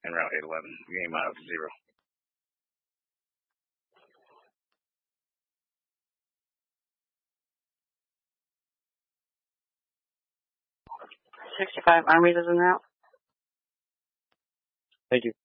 and Route 811. Gain miles 0. 65 Armies is en route. Thank you.